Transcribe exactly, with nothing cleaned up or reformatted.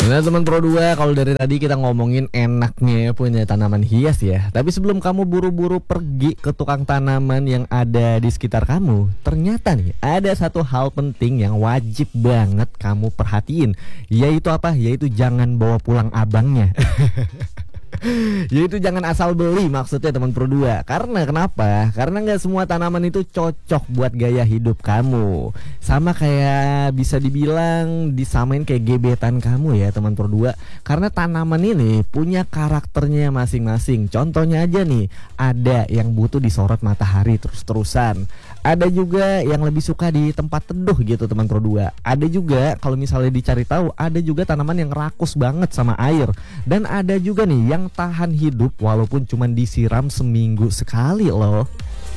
Nah teman Pro dua, kalau dari tadi kita ngomongin enaknya punya tanaman hias ya. Tapi sebelum kamu buru-buru pergi ke tukang tanaman yang ada di sekitar kamu, ternyata nih ada satu hal penting yang wajib banget kamu perhatiin. Yaitu apa? Yaitu jangan bawa pulang abangnya. Yaitu jangan asal beli, maksudnya teman Pro dua. Karena kenapa? Karena nggak semua tanaman itu cocok buat gaya hidup kamu. Sama kayak bisa dibilang disamain kayak gebetan kamu ya teman Pro dua. Karena tanaman ini punya karakternya masing-masing. Contohnya aja nih, ada yang butuh disorot matahari terus-terusan. Ada juga yang lebih suka di tempat teduh gitu teman Pro dua. Ada juga kalau misalnya dicari tahu, ada juga tanaman yang rakus banget sama air. Dan ada juga nih yang tahan hidup walaupun cuma disiram seminggu sekali loh.